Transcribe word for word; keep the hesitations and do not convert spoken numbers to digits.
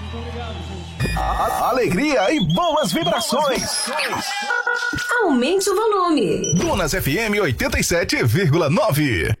Alegria e boas vibrações. Aumente o volume. Dunas F M oitenta e sete vírgula nove.